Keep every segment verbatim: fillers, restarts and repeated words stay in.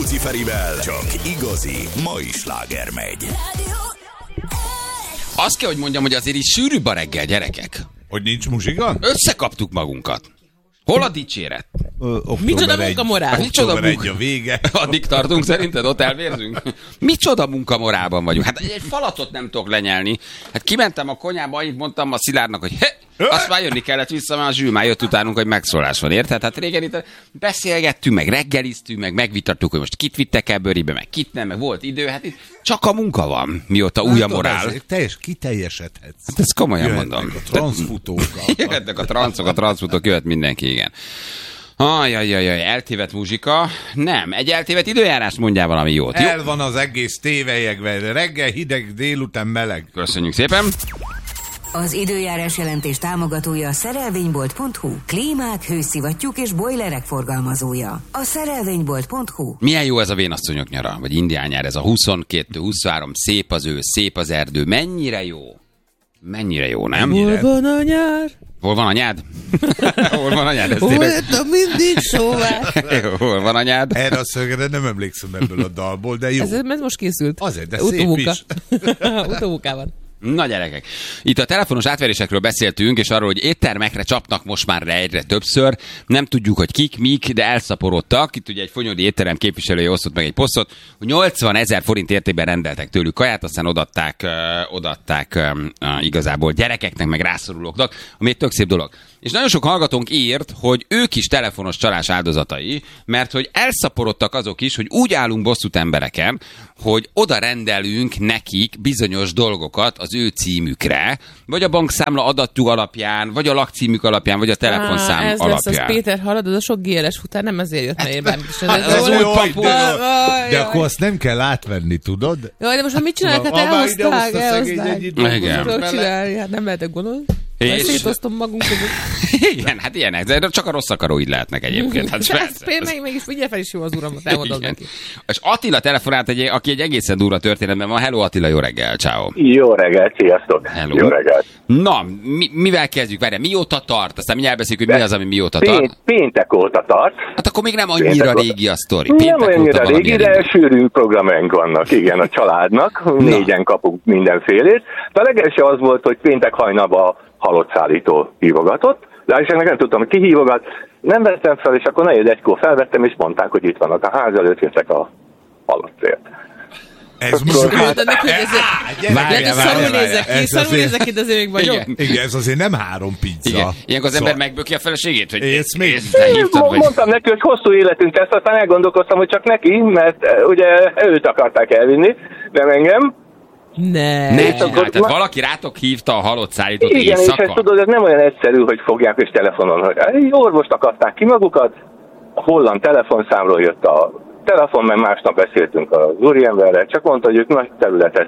Púci Ferivel csak igazi mai sláger megy. Azt kell, hogy mondjam, hogy azért is sűrűbb a reggel, gyerekek. Hogy nincs muzsika? Összekaptuk magunkat. Hol a dicséret? Micsoda munkamorál? Micsoda munka... a vége. Addig tartunk szerinted, ott elvérzünk? Micsoda munkamorálban vagyunk? Hát egy falatot nem tudok lenyelni. Hát kimentem a konyhába, annyit mondtam a Szilárdnak, hogy he, azt már jönni kellett vissza, mert a Zsül már jött utánunk, hogy megszólás van, érted? Hát régen itt beszélgettünk, meg reggeliztünk, meg megvitattuk, hogy most kit vittek el bőribe, meg kit nem, meg volt idő. Hát itt csak a munka van, mióta új a morál. Teljes, kiteljesedhetsz. Hát ezt komolyan jöhetnek mondom. A transzfutók. Jöhetnek a transzok, a transzfutók, jöhet mindenki, igen. Ajajajaj, eltévedt muzsika. Nem, egy eltévedt időjárás, mondjál valami jót. Jó? El van az egész tévelyekben. Reggel hideg, délután meleg. Köszönjük szépen. Az időjárás jelentés támogatója a szerelvénybolt pont hu. Klímák, hőszivattyúk és bojlerek forgalmazója. A szerelvénybolt pont hu. Milyen jó ez a vénasszonyok nyara, vagy indián nyár, ez a huszonkettő huszonhárom, szép az ősz, szép az erdő. Mennyire jó? Mennyire jó, nem? Hol van a nyár? Hol van anyád? Hol van anyád? Hol lettem mindig szóval? Hol van anyád? Erre a szögre nem emlékszem ebből a dalból, de jó. Ez, ez most készült. Azért, de Utómunka. szép is. Utómunkában. Na gyerekek, itt a telefonos átverésekről beszéltünk, és arról, hogy éttermekre csapnak most már egyre többször. Nem tudjuk, hogy kik, mik, de elszaporodtak. Itt ugye egy fonyódi étterem képviselője osztott meg egy posztot, hogy nyolcvan ezer forint értékben rendeltek tőlük kaját, aztán odatták, uh, odatták uh, uh, igazából gyerekeknek, meg rászorulóknak, ami egy tök szép dolog. És nagyon sok hallgatónk írt, hogy ők is telefonos csalás áldozatai, mert hogy elszaporodtak azok is, hogy úgy állunk bosszút embereken, hogy oda rendelünk nekik bizonyos dolgokat az ő címükre, vagy a bankszámla adatjuk alapján, vagy a lakcímük alapján, vagy a telefonszám Á, ez alapján. lesz az Péter, hallod, az a sok gé el es futár nem ezért jött, mert én bármit is. Hát, ez az új papu. De, de akkor azt nem kell átvenni, tudod? Jaj, de most már mit csinálják? Hát elhozták, elhozták. Igen. Tudok csinálni, hát nem lehetek gondolni. És... szétoztom magunk között. Igen, hát ilyenek, de csak a rossz akaró így lehetnek egyébként. Hát persze, persze. Meg, mégis figyelj fel is jó az uramat, elmondod neki. És Attila telefonált, egy, aki egy egészen durva történetben van. Hello Attila, jó reggel, ciao. Jó reggel, sziasztok. Hello. Jó reggel. Na, mi, mivel kezdjük? Várjál, mióta tart? Aztán mindjárt beszéljük, hogy mi az, ami mióta tart. Pént, péntek óta tart. Hát akkor még nem annyira péntek régi a sztori. Nem annyira régi, de sűrű programjaink vannak, igen, a családnak. Négyen kapunk mindenfélét. De a legelső az volt, hogy péntek hajnalban halott szállító hívogatott, de esetleg nem tudtam, hogy ki hívogat. Nem vettem fel, és akkor negyed egykor felvettem, és mondták, hogy itt vannak a ház előtt, jöttek a halottért. Ez most... Várjál, szarul nézek ki, szarul nézek ki, de azért még vagyok. Igen. Igen, ez azért nem három pizza. Igen. Ilyenkor az ember megböki a feleségét, hogy ész még. Mondtam neki, hogy hosszú életünk ezt, aztán elgondolkoztam, hogy csak neki, mert ugye őt akarták elvinni, nem engem. Ne. Ne csinálj, tehát valaki rátok hívta a halott szállítót igen, éjszaka. Igen, és ezt tudod, ez nem olyan egyszerű, hogy fogják és telefonon, hogy egy orvost akarták ki magukat, a holland telefonszámról jött a telefon, mert másnap beszéltünk az úriemberrel, csak mondta, hogy ők nagy területet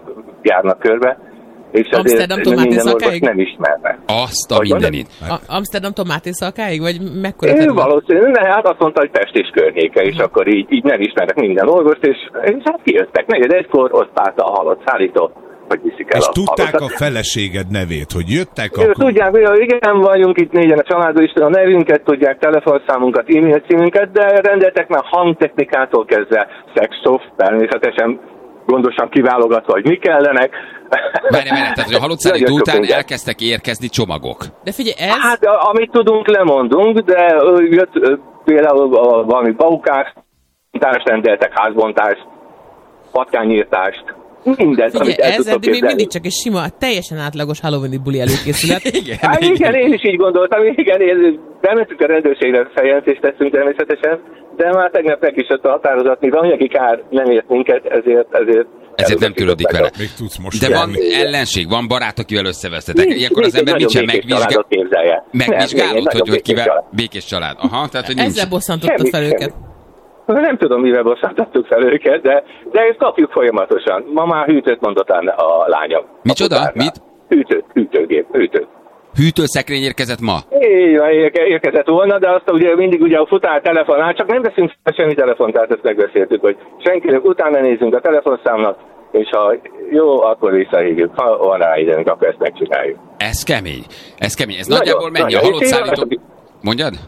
járnak körbe, és Amsterdam minden orvost nem ismerne. Azt a mindenit. Amsterdam tomátészalkáig, vagy mekkora terület? Valószínűleg, de hát azt mondta, hogy Pest és környéke, és akkor így, így nem ismernek minden orvost, és, és hát kijöttek. Negyed egykor, ott állt a halott szállító, hogy viszik el és a tudták halottat. A feleséged nevét, hogy jöttek Ő, akkor... Tudják, hogy igen, vagyunk itt négyen a családban, is a nevünket, tudják, telefonszámunkat, e-mail címünket, de rendeltek már hangtechnikától kezdve szexszoft, természetesen gondosan kiválogatva, hogy mi kellenek. Várj, várj, tehát hogy a halott szállító után elkezdtek érkezni csomagok. De figyelj, ez... Hát, amit tudunk, lemondunk, de jött például valami baukást, rendeltek, házbontást, patkányírtást, mindent, figyelj, amit el ez eddig még mindig csak egy sima, teljesen átlagos Halloween-i buli előkészület. igen, hát, igen, igen, én is így gondoltam, igen, én bementünk a rendőrségre, feljelentést tettünk természetesen, de már tegnap meg is jött a határozat, mivel anyagi kár nem ért minket, ezért... ezért Ezért nem törődik vele. Még tudsz most de van lenni. ellenség, van barát, akivel összevesztetek. Ilyenkor az ember mit sem megvizsgál... megvizsgálod, hogy, hogy kivel... Békés család. Aha, tehát, hogy nincs... Ezzel bosszantottad fel őket. Nem tudom, mivel bosszantottuk fel őket, de, de ezt kapjuk folyamatosan. Ma már hűtőt mondott a lányom. Micsoda? Mit? Hűtőt, hűtőgép, hűtőt. Hűtőszekrény érkezett ma? Így van, érkezett volna, de azt ugye mindig ugye a futár telefonál, csak nem veszünk semmi telefont, tehát ezt megbeszéltük, hogy senkinek utána nézzünk a telefonszámnak, és ha jó, akkor visszahívjuk. Ha van rá időnk, akkor ezt megcsináljuk. Ez kemény. Ez kemény. Ez nagyon, nagyjából mennyi? A halott szállító... Mondjad?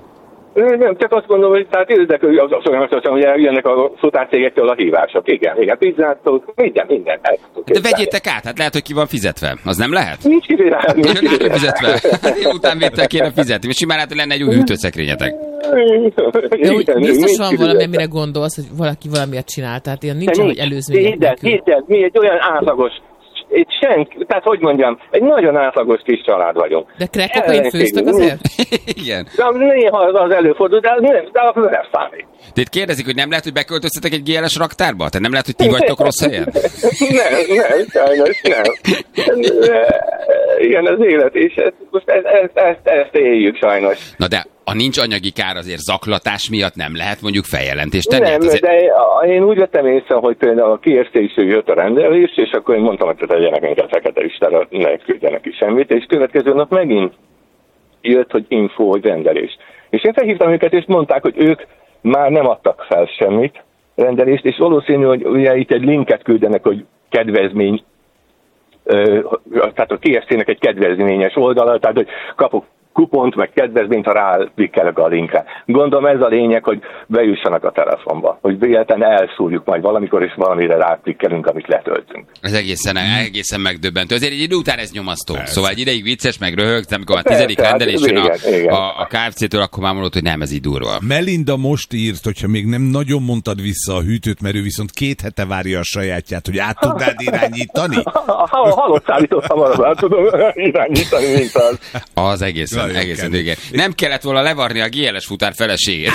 Nem, csak azt gondolom, hogy tehát érdekel, az olyan, hogy jönnek a futárcégektől a hívások. Igen, igen, pizzától, minden, minden. De vegyétek át, hát lehet, hogy ki van fizetve. Az nem lehet? Nincs kifizetve. Nincs kifizetve. Utánvétel kéne fizetni, és simán lehet, hogy lenne egy új hűtőszekrényetek. De úgy biztos van valami, amire gondolsz, hogy valaki valamiért csinál, tehát ilyen nincs, hogy előzmények nélkül. Hidd, mi egy olyan átlagos, egy senki, tehát hogy mondjam, egy nagyon átlagos kis család vagyunk. De krekkokain főztek azért? Igen. De néha az előfordul, de az nem, de az nem számít. Tehát kérdezik, hogy nem lehet, hogy beköltöztetek egy gé el es raktárba? Tehát nem lehet, hogy ti vagytok rossz helyen? Nem, nem, sajnos nem. Igen, az élet, és ezt, most ezt, ezt, ezt, ezt éljük sajnos. Na de a nincs anyagi kár azért zaklatás miatt nem lehet mondjuk feljelentést tenni? Nem, azért... de én úgy vettem észre, hogy például a kiértékű jött a rendelés, és akkor én mondtam, hogy tegyenek minket fekete listára, ne küldjenek ki semmit, és következő nap megint jött, hogy info, hogy rendelés. És én felhívtam őket, és mondták, hogy ők már nem adtak fel semmit rendelést, és valószínű, hogy ugye itt egy linket küldenek, hogy kedvezmény, ö, tehát a té es cé-nek egy kedvezményes oldala, tehát hogy kapok kupont, meg kedvezményt, ha ráklikkelek a linkre. Gondolom ez a lényeg, hogy bejussanak a telefonba, hogy véletlenül elszúrjuk majd valamikor, és valamire ráklikkelünk, amit letöltünk. Ez egészen, egészen megdöbbentő. Azért egy idő után ez nyomasztó. Persze. Szóval egy ideig vicces, meg röhögsz, amikor a tizedik Persze, rendelésen hát, a, igen, a, a ká ef cé-től, akkor már mondod, hogy nem, ez így durva. Melinda most írt, hogyha még nem nagyon mondtad vissza a hűtőt, mert ő viszont két hete várja a sajátját, hogy át tudnád irányítani? Ha halott szállítottam, arra tudom irányítani, mint az. Az egészen. Egészen igen. Nem kellett volna levarni a gé el es futár feleségét.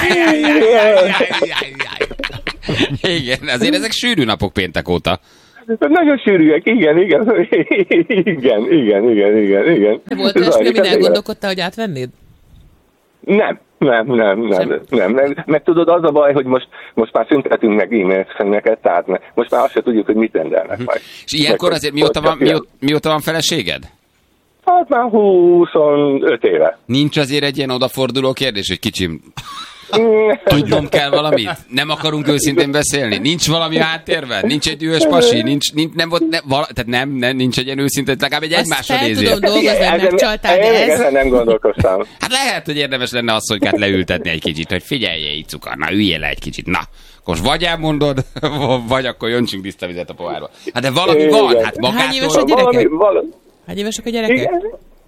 Igen, azért ezek sűrű napok péntek óta. Nagyon sűrűek, igen, igen. Igen, igen, igen, igen, igen. De volt olyasmi, amin elgondolkodtál, hogy átvennéd? Nem. Nem, nem, nem, nem, nem. Meg tudod, az a baj, hogy most, most már szüntetünk meg e-mail-szeneket, tehát most már azt se tudjuk, hogy mit rendelnek majd. És ilyenkor azért mióta van, mióta, mióta van feleséged? Hát már huszonöt éve. Nincs azért egy ilyen odaforduló kérdés, hogy kicsim, tudnom kell valamit? Nem akarunk őszintén beszélni? Nincs valami háttérve? Nincs egy dühös pasi? Nincs, nincs, nem volt, ne, vala, tehát nem, nem, nincs egy ilyen őszintén, legalább egy egymásra nézés. Azt fel tudom dolgozni, megcsaltál, de ez... Ezen nem gondolkoztam. Hát lehet, hogy érdemes lenne asszonykát leültetni egy kicsit, hogy figyelje így cukor, na üljél le egy kicsit, na. Most vagy elmondod, vagy akkor jöntsünk tiszta vizet a pohárba. Hát de valami igen. Van, hát magától... Hány éves a gyerekek? Valami, Hány évesek a gyerekek? Igen.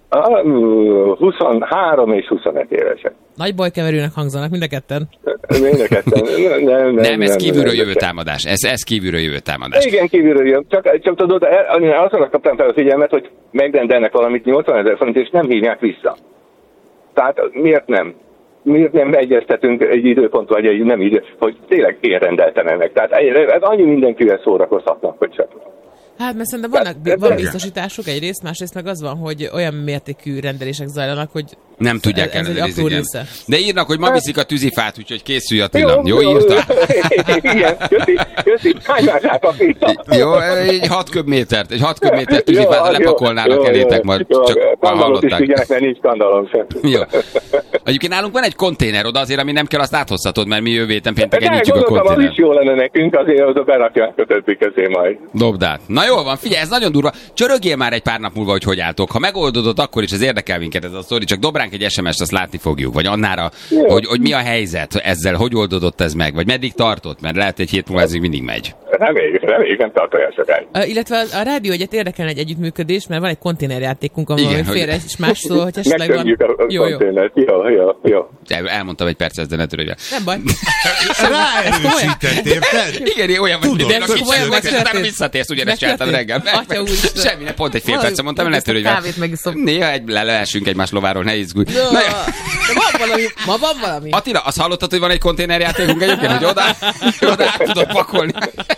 huszonhárom és huszonöt évesek. Nagy bajkeverőnek hangzanak mind a ketten. Mind a ketten. Nem, nem, nem, nem ez kívülről jövő támadás. Ez, ez kívülről jövő támadás. Igen, kívülről jövő. Csak, csak tudod, azonnak kaptam fel a figyelmet, hogy megrendelnek valamit nyolcvanezer forint, és nem hívják vissza. Tehát miért nem? Miért nem egyeztetünk egy időpont, vagy egy nem idő, hogy tényleg érrendeltenek meg. Tehát ez annyi mindenkivel szórakozhatnak, hogy csak. Hát, mert szerintem vannak, van biztosításuk egyrészt, másrészt meg az van, hogy olyan mértékű rendelések zajlanak, hogy nem tudják ellenőrizni. De írnak, hogy ma viszik a tűzifát, úgyhogy készülj Attila. Jó, jó írta? Igen, köszi, köszi. Hány mását a pizza? Jó, egy hat köbmétert, egy hat köbmétert tűzifát lepakolnának elétek majd. Csak kandalót is figyelnek, mert nincs kandalom sem. Jó. Egyébként nálunk van egy konténer oda azért, ami nem kell, azt áthozhatod, mert mi jövő héten pénteken nyitjuk a konténert. Az is jó lenne nekünk, azért azok berakják a többi közé majd. Dobd át. Na jól van, figyelj, ez nagyon durva. Csörögjél már egy pár nap múlva, hogy hogy álltok. Ha megoldódott, akkor is ez érdekel minket ez a sztori, csak dobránk egy es em est, azt látni fogjuk. Vagy annára, hogy, hogy mi a helyzet ezzel, hogy oldódott ez meg, vagy meddig tartott, mert lehet egy hét múlva ez még mindig megy. Reméljük, reméljük, nem tart olyan sokáig. Uh, illetve a, a rádió egyet érdekelne egy együttműködés, mert van egy konténerjátékunk, ahol igen, félre és más szó, hogy esetleg van. A jó, jó. jó, jó, jó. El, elmondtam egy perc, de ne törődj. Nem baj. Ráerősített, érted? Igen, olyan vagy, hogy a kicsit, utána visszatérsz, ugyanezt csináltam reggel. Semmi, pont egy fél percet mondtam, hogy ne törődj. Néha egy leleessünk egymás lováról, ne izgulj. Van valami, ma van valami. Attila, azt hallottad, hogy van egy konténerjátékunk egyébként, hogy oda, oda át tudod pakolni.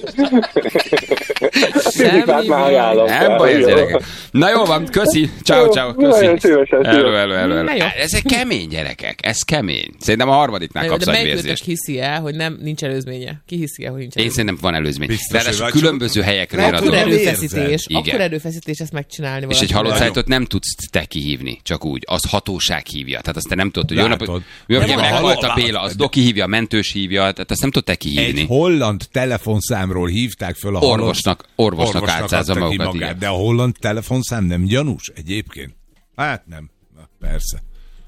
Semmi baj. Nem baj ez, gyerekek. Na jó van, köszi. Ciao, ciao, köszi. Elő, elő, elő, elő. Ezek kemény gyerekek, ez kemény. Szerintem a harmadiknál kapsz egy vérzést. De melyik hiszi el, hogy nem, nincs előzménye? Ki hiszi el, hogy nincs előzménye? Én szerintem van előzmény. Ráadásul különböző helyekről jön a dolog. Akkor erőfeszítés, akkor erőfeszítés ezt megcsinálni. És egy halott szájtot nem tudsz te kihívni, csak úgy. Az hatóság hívja. Tehát azt te nem tudod, hogy jó napot. Meghalt a Béla, az Doki hívja, a mentős hívja, tehát azt nem tudod te kihívni. Egy holland telefonszámról hívták föl a orvosnak, orvosnak álcázza magukat. Magát, de a holland telefonszám nem gyanús egyébként? Hát nem. Na, persze.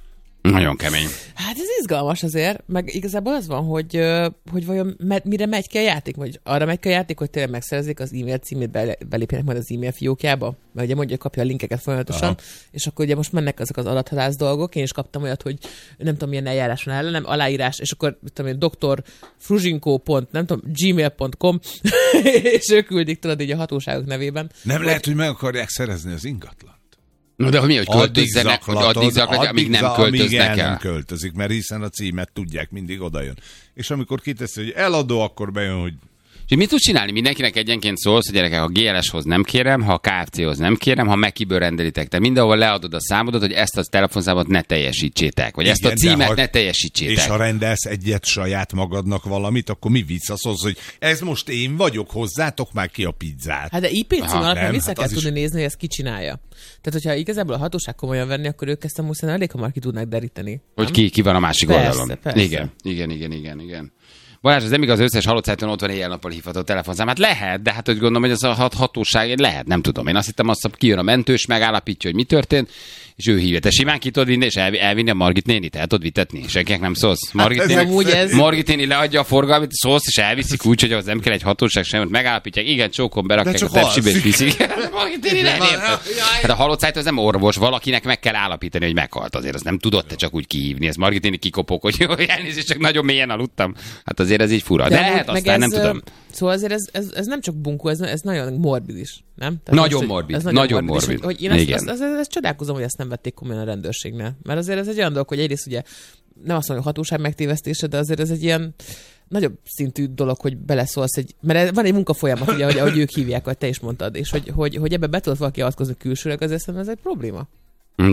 Nagyon kemény. Hát ez izgalmas azért, meg igazából az van, hogy, hogy vajon mire megy ki a játék, vagy arra megy ki a játék, hogy tényleg megszerezik az e-mail címét, belépjenek majd az e-mail fiókjába, mert ugye mondja, kapja a linkeket folyamatosan, aha, és akkor ugye most mennek azok az adathalász dolgok, én is kaptam olyat, hogy nem tudom milyen eljárás van ellenem, aláírás, és akkor tudom én, doktor Fruzsinko pont, nem tudom, gmail pont com, és ők küldik, tudod, így a hatóságok nevében. Nem vagy... lehet, hogy meg akarják szerezni az ingatlan. No, de hogy mi, hogy költözzenek, hogy addig zaklatják, amíg nem költöznek el. el. nem költözik, mert hiszen a címet tudják, mindig odajön. És amikor kiteszi, hogy eladó, akkor bejön, hogy... És mit tud csinálni? Mindenkinek egyenként szólsz, hogy gyerekek, a gé el es-hoz nem kérem, ha a ká ef cé-hoz nem kérem, ha Mekiből rendelitek. Te mindenhol leadod a számodat, hogy ezt a telefonszámot ne teljesítsétek, vagy igen, ezt a címet ha, ne teljesítsétek. És ha rendelsz egyet saját magadnak valamit, akkor mi visszaszólsz, hogy ez most én vagyok, hozzátok már ki a pizzát. Hát de i pé cím alapján vissza hát kell tudni is... nézni, hogy ezt ki csinálja. Tehát, hogyha igazából a hatóság komolyan venni, akkor ők ezt amúgy elég hamar ki tudnák deríteni. Hogy ki, ki van a másik persze, oldalon. Persze. Igen, igen, igen, igen, igen. Balázs, ez nem igaz, az összes halott szájton ott van éjjel-nappal hívható telefonszám. Hát lehet, de hát hogy gondolom, hogy az a hatóság, lehet, nem tudom. Én azt hittem, azt kijön a mentős, megállapítja, hogy mi történt, és ő hívja. Te simán ki tudod vinni, és elv- elvinni a Margit nénit, el tudod vitetni. Senkinek nem szólsz. Margit, hát néni, ez... Margit néni leadja a forgalmat, szólsz, és elviszik úgy, hogy az nem kell egy hatóság sem, megállapítják, igen, csókon berakják a tepsibe, és viszik. Margit néni nem érted. Hát a halott szájt az nem orvos, valakinek meg kell állapítani, hogy meghalt. Azért az nem tudod te csak úgy kihívni. Ez Margit néni kikopok, hogy jó, elnézést, csak nagyon mélyen aludtam. Hát azért ez így fura. De, de lehet, aztán ez, nem tudom. Szóval azért ez, ez, ez nem csak bunkó, ez, ez nagyon morbid is, nem? Tehát nagyon most, morbid, ez nagyon, nagyon morbid. morbid. Hogy, hogy én ezt, ezt, ezt, ezt csodálkozom, hogy ezt nem vették komolyan a rendőrségnél. Mert azért ez egy olyan dolog, hogy egyrészt ugye nem azt mondom, hogy hatóság megtévesztése, de azért ez egy ilyen nagyobb szintű dolog, hogy beleszólsz egy, mert van egy munkafolyamat, ugye, ahogy, ahogy ők hívják, ahogy te is mondtad, és hogy, hogy, hogy ebbe be tudod valaki avatkozni külsőleg, azért szerintem ez egy probléma.